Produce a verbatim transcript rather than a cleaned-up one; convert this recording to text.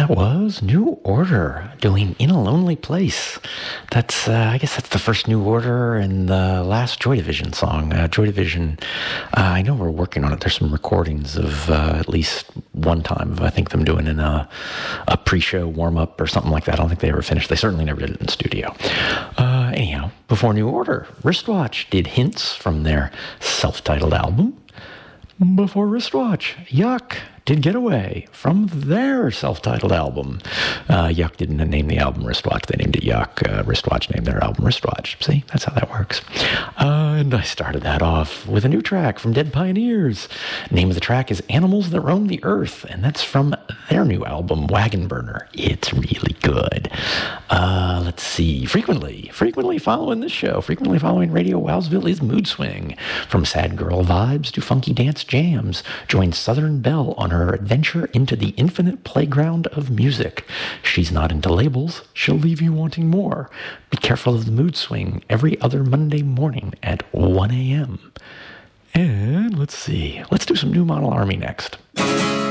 That was New Order doing In a Lonely Place. That's, uh, I guess that's the first New Order and the last Joy Division song. Uh, Joy Division, uh, I know we're working on it. There's some recordings of uh, at least one time of, I think, them doing in a, a pre-show warm-up or something like that. I don't think they ever finished. They certainly never did it in the studio. Uh, anyhow, before New Order, Wristwatch did Hints from their self-titled album. Before Wristwatch, Yuck did Getaway from their self-titled album. Uh, Yuck didn't name the album Wristwatch. They named it Yuck. Uh, Wristwatch named their album Wristwatch. See, that's how that works. Uh, and I started that off with a new track from Dead Pioneers. Name of the track is Animals That Roam the Earth, and that's from their new album, Wagon Burner. It's really good. Uh, let's see. Frequently, frequently following this show, frequently following Radio Wowsville is Mood Swing. From sad girl vibes to funky dance jams, join Southern Belle on her adventure into the infinite playground of music. She's not into labels. She'll leave you wanting more. Be careful of the mood swing every other Monday morning at one a.m. And let's see. Let's do some New Model Army next.